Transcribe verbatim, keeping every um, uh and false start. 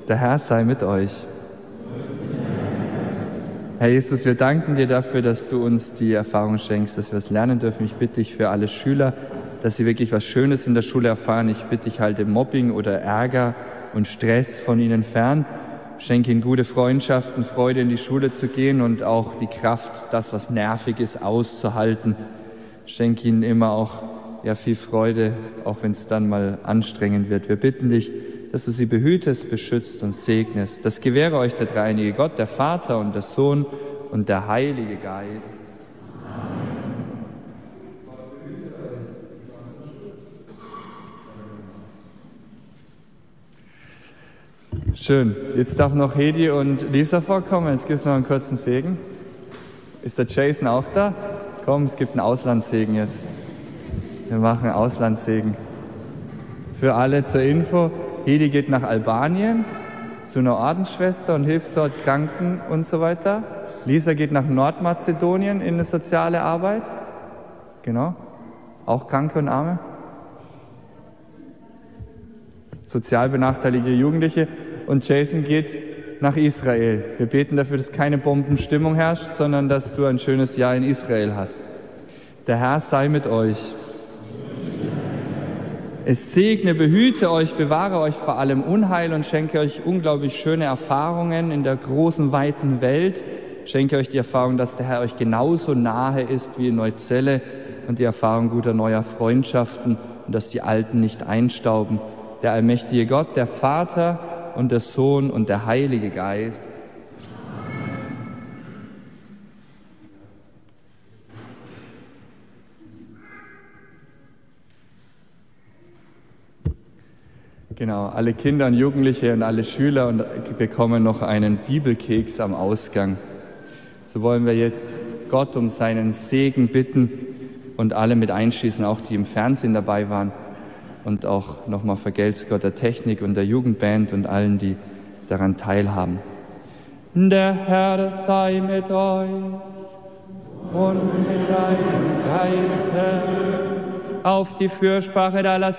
Der Herr sei mit euch. Herr Jesus, wir danken dir dafür, dass du uns die Erfahrung schenkst, dass wir es lernen dürfen. Ich bitte dich für alle Schüler, dass sie wirklich was Schönes in der Schule erfahren. Ich bitte dich, halte Mobbing oder Ärger und Stress von ihnen fern. Schenke ihnen gute Freundschaften, Freude in die Schule zu gehen und auch die Kraft, das, was nervig ist, auszuhalten. Schenke ihnen immer auch ja, viel Freude, auch wenn es dann mal anstrengend wird. Wir bitten dich, dass du sie behütest, beschützt und segnest. Das gewähre euch der dreieinige Gott, der Vater und der Sohn und der Heilige Geist. Schön. Jetzt darf noch Hedi und Lisa vorkommen. Jetzt gibt es noch einen kurzen Segen. Ist der Jason auch da? Komm, es gibt einen Auslandssegen jetzt. Wir machen einen Auslandssegen. Für alle zur Info, Hedi geht nach Albanien zu einer Ordensschwester und hilft dort Kranken und so weiter. Lisa geht nach Nordmazedonien in eine soziale Arbeit. Genau. Auch Kranke und Arme. Sozial benachteiligte Jugendliche. Und Jason geht nach Israel. Wir beten dafür, dass keine Bombenstimmung herrscht, sondern dass du ein schönes Jahr in Israel hast. Der Herr sei mit euch. Es segne, behüte euch, bewahre euch vor allem Unheil und schenke euch unglaublich schöne Erfahrungen in der großen, weiten Welt. Schenke euch die Erfahrung, dass der Herr euch genauso nahe ist wie in Neuzelle und die Erfahrung guter neuer Freundschaften und dass die Alten nicht einstauben. Der allmächtige Gott, der Vater und der Sohn und der Heilige Geist. Genau, alle Kinder und Jugendliche und alle Schüler und bekommen noch einen Bibelkeks am Ausgang. So wollen wir jetzt Gott um seinen Segen bitten und alle mit einschließen, auch die im Fernsehen dabei waren. Und auch nochmal vergelt's Gott der Technik und der Jugendband und allen, die daran teilhaben. Der Herr sei mit euch und mit deinem Geiste. Auf die Fürsprache der